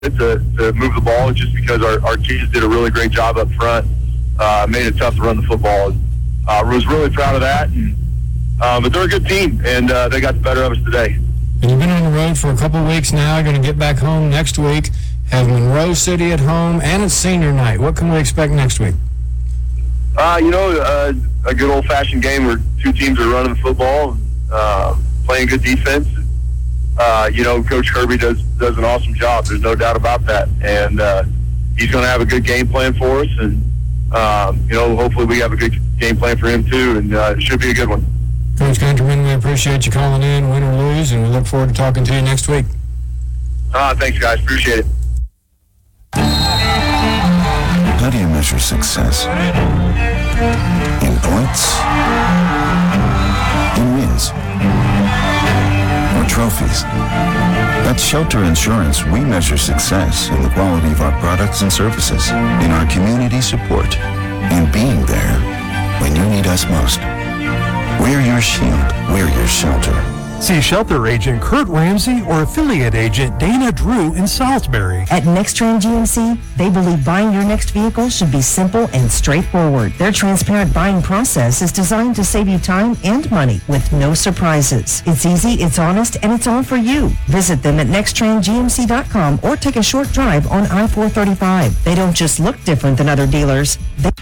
to move the ball just because our kids did a really great job up front, made it tough to run the football. Was really proud of that. But they're a good team, and they got the better of us today. And you've been on the road for a couple of weeks now. You're going to get back home next week, have Monroe City at home, and it's senior night. What can we expect next week? A good old-fashioned game where two teams are running the football, playing good defense. Coach Kirby does an awesome job. There's no doubt about that. And he's going to have a good game plan for us. And, hopefully we have a good game plan for him, too. And it should be a good one. Coach Gunterman, we appreciate you calling in, win or lose, and we look forward to talking to you next week. Thanks, guys. Appreciate it. How do you measure success? In points? In wins? Or trophies? At Shelter Insurance, we measure success in the quality of our products and services, in our community support, in being there when you need us most. We're your shield. We're your shelter. See Shelter Agent Kurt Ramsey or Affiliate Agent Dana Drew in Salisbury. At Nextran GMC, they believe buying your next vehicle should be simple and straightforward. Their transparent buying process is designed to save you time and money with no surprises. It's easy, it's honest, and it's all for you. Visit them at nextrangmc.com or take a short drive on I-435. They don't just look different than other dealers.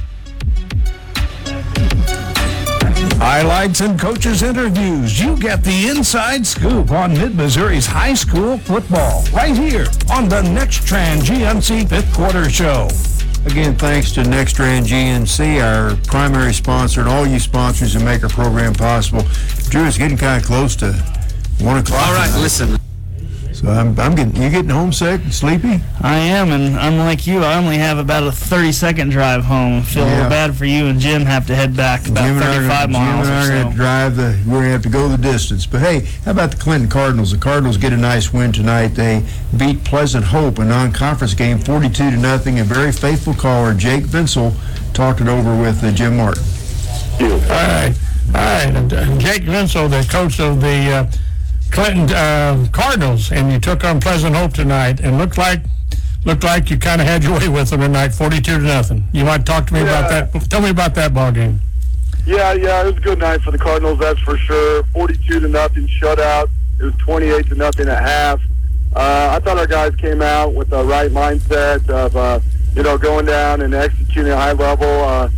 Highlights and coaches' interviews. You get the inside scoop on Mid-Missouri's high school football right here on the Nextran GMC Fifth Quarter Show. Again, thanks to Nextran GMC, our primary sponsor, and all you sponsors that make our program possible. Drew, it's getting kind of close to 1 o'clock. All right, listen. So you getting homesick, sleepy? I am, and unlike you, I only have about a 30-second drive home. I feel a little bad for you and Jim have to head back about 35 miles Jim and I are going to drive we're going to have to go the distance. But hey, how about the Clinton Cardinals? The Cardinals get a nice win tonight. They beat Pleasant Hope, a non-conference game, 42-0. A very faithful caller, Jake Vinsel, talked it over with Jim Martin. All right. And Jake Vinsel, the coach of the Clinton Cardinals, and you took on Pleasant Hope tonight, and looked like you kind of had your way with them tonight, 42-0. You want to talk to me about that? Tell me about that ball game. Yeah, it was a good night for the Cardinals, that's for sure. 42-0 shutout. It was 28-0 at half. I thought our guys came out with the right mindset of going down and executing at a high level.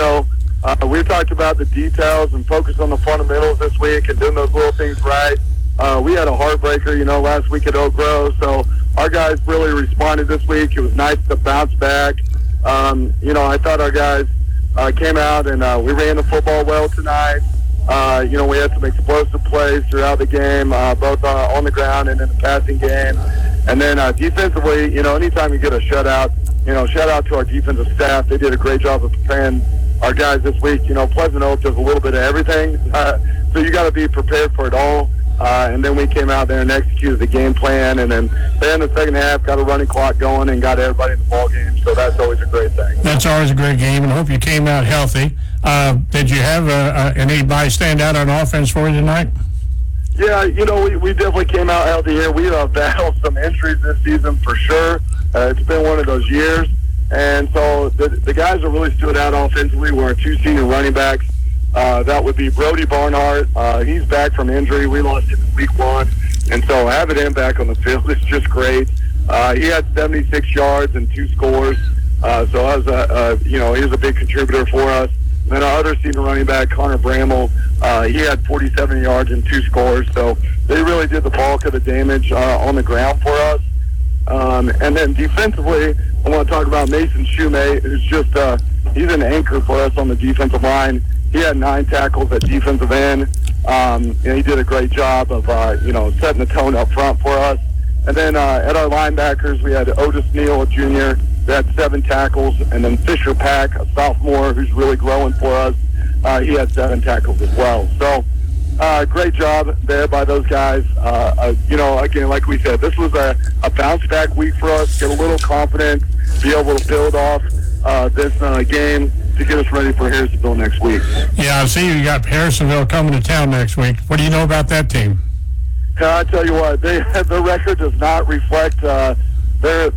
We talked about the details and focused on the fundamentals this week and doing those little things right. We had a heartbreaker, last week at Oak Grove, so our guys really responded this week. It was nice to bounce back. I thought our guys came out and we ran the football well tonight. We had some explosive plays throughout the game, both on the ground and in the passing game. And then defensively, anytime you get a shutout, shout out to our defensive staff. They did a great job of preparing our guys this week. Pleasant Oak does a little bit of everything, so you got to be prepared for it all. And then we came out there and executed the game plan, and then in the second half got a running clock going and got everybody in the ball game. So that's always a great thing. That's always a great game, and I hope you came out healthy. Did you have anybody stand out on offense for you tonight? Yeah, we definitely came out healthy here. We battled some injuries this season for sure. It's been one of those years. And so the guys that really stood out offensively were our two senior running backs. That would be Brody Barnhart. He's back from injury. We lost him in week 1. And so having him back on the field is just great. He had 76 yards and 2 scores. So that was he was a big contributor for us. And then our other senior running back, Connor Bramble, he had 47 yards and 2 scores. So they really did the bulk of the damage on the ground for us. And then defensively, I want to talk about Mason Shumate, who's just he's an anchor for us on the defensive line. He had 9 tackles at defensive end. And he did a great job of, setting the tone up front for us. And then at our linebackers, we had Otis Neal, a junior, who had 7 tackles. And then Fisher Pack, a sophomore, who's really growing for us. He had 7 tackles as well. So great job there by those guys. Again, like we said, this was a bounce-back week for us, get a little confidence, be able to build off this game to get us ready for Harrisonville next week. Yeah, I see you got Harrisonville coming to town next week. What do you know about that team? I tell you what, their record does not reflect they're